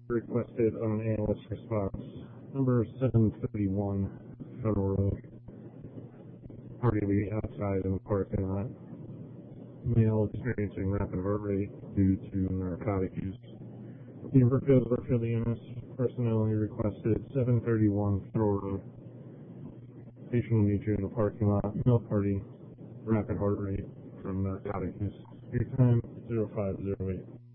requested on an analyst response. Number 731, Federal Road. Party to be outside in the parking lot. Male experiencing rapid heart rate due to narcotic use. The Brookfield EMS personnel requested 731 Federal Road. Patient will meet you in the parking lot. Male party, rapid heart rate from narcotic use. Your time 0508.